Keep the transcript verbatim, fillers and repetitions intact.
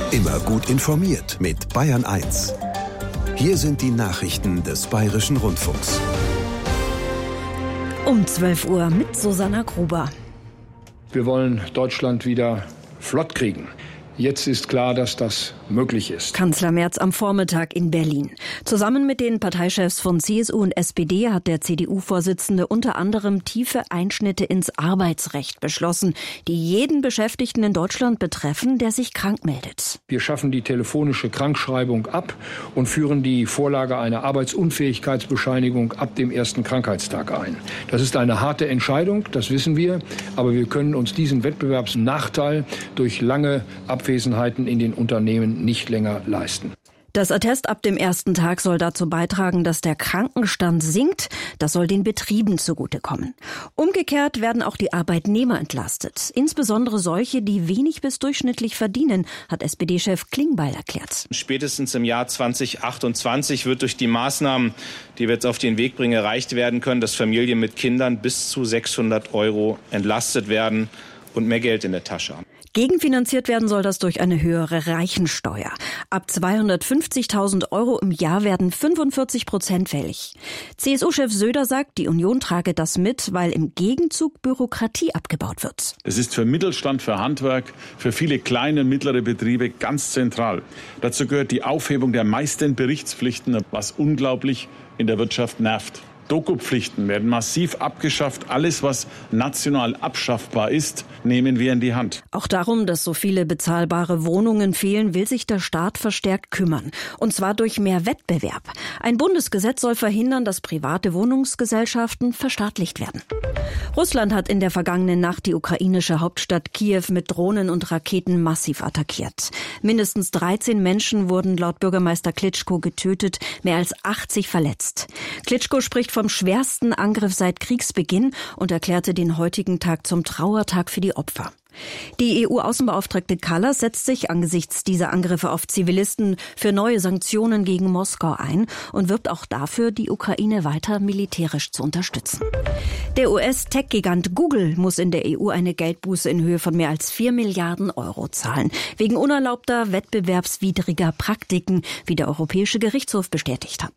Immer gut informiert mit Bayern eins. Hier sind die Nachrichten des Bayerischen Rundfunks. Um zwölf Uhr mit Susanna Gruber. Wir wollen Deutschland wieder flott kriegen. Jetzt ist klar, dass das möglich ist. Kanzler Merz am Vormittag in Berlin. Zusammen mit den Parteichefs von C S U und S P D hat der C D U-Vorsitzende unter anderem tiefe Einschnitte ins Arbeitsrecht beschlossen, die jeden Beschäftigten in Deutschland betreffen, der sich krank meldet. Wir schaffen die telefonische Krankschreibung ab und führen die Vorlage einer Arbeitsunfähigkeitsbescheinigung ab dem ersten Krankheitstag ein. Das ist eine harte Entscheidung, das wissen wir, aber wir können uns diesen Wettbewerbsnachteil durch lange Abwesenheiten in den Unternehmen nicht länger leisten. Das Attest ab dem ersten Tag soll dazu beitragen, dass der Krankenstand sinkt. Das soll den Betrieben zugutekommen. Umgekehrt werden auch die Arbeitnehmer entlastet. Insbesondere solche, die wenig bis durchschnittlich verdienen, hat S P D-Chef Klingbeil erklärt. Spätestens im Jahr zwanzig achtundzwanzig wird durch die Maßnahmen, die wir jetzt auf den Weg bringen, erreicht werden können, dass Familien mit Kindern bis zu sechshundert Euro entlastet werden und mehr Geld in der Tasche haben. Gegenfinanziert werden soll das durch eine höhere Reichensteuer. Ab zweihundertfünfzigtausend Euro im Jahr werden fünfundvierzig Prozent fällig. C S U-Chef Söder sagt, die Union trage das mit, weil im Gegenzug Bürokratie abgebaut wird. Es ist für Mittelstand, für Handwerk, für viele kleine und mittlere Betriebe ganz zentral. Dazu gehört die Aufhebung der meisten Berichtspflichten, was unglaublich in der Wirtschaft nervt. Dokupflichten werden massiv abgeschafft. Alles, was national abschaffbar ist, nehmen wir in die Hand. Auch darum, dass so viele bezahlbare Wohnungen fehlen, will sich der Staat verstärkt kümmern. Und zwar durch mehr Wettbewerb. Ein Bundesgesetz soll verhindern, dass private Wohnungsgesellschaften verstaatlicht werden. Russland hat in der vergangenen Nacht die ukrainische Hauptstadt Kiew mit Drohnen und Raketen massiv attackiert. Mindestens dreizehn Menschen wurden laut Bürgermeister Klitschko getötet, mehr als achtzig verletzt. Klitschko spricht vom schwersten Angriff seit Kriegsbeginn und erklärte den heutigen Tag zum Trauertag für die Opfer. Die E U-Außenbeauftragte Kallas setzt sich angesichts dieser Angriffe auf Zivilisten für neue Sanktionen gegen Moskau ein und wirbt auch dafür, die Ukraine weiter militärisch zu unterstützen. Der U S-Tech-Gigant Google muss in der E U eine Geldbuße in Höhe von mehr als vier Milliarden Euro zahlen, wegen unerlaubter wettbewerbswidriger Praktiken, wie der Europäische Gerichtshof bestätigt hat.